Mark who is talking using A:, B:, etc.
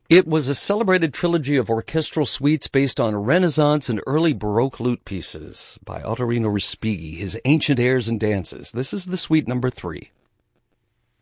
A: It was a celebrated trilogy of orchestral suites based on Renaissance and early Baroque lute pieces by Ottorino Respighi, his Ancient Airs and Dances. This is the suite number 3.